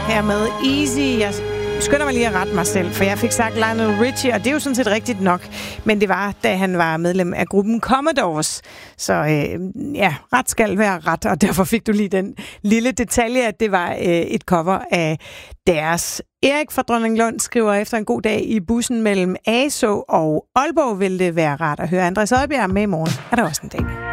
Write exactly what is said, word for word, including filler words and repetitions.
her med Easy. Jeg skynder mig lige at rette mig selv, for jeg fik sagt Lionel Richie, og det er jo sådan set rigtigt nok. Men det var, da han var medlem af gruppen Commodores. Så øh, ja, ret skal være ret, og derfor fik du lige den lille detalje, at det var øh, et cover af deres. Erik fra Dronninglund skriver, efter en god dag i bussen mellem Asaa og Aalborg, vil det være rart at høre Andreas Oddbjerg med i morgen. Er der også en dag.